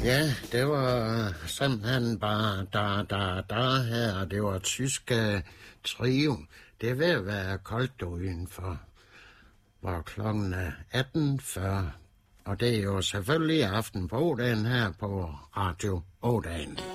Ja, det var simpelthen bare da her. Det var tyske trio. Det er ved at være koldt udenfor, hvor klokken er 18.40. Og det er jo selvfølgelig aften på dagen her på Radio Ådagen.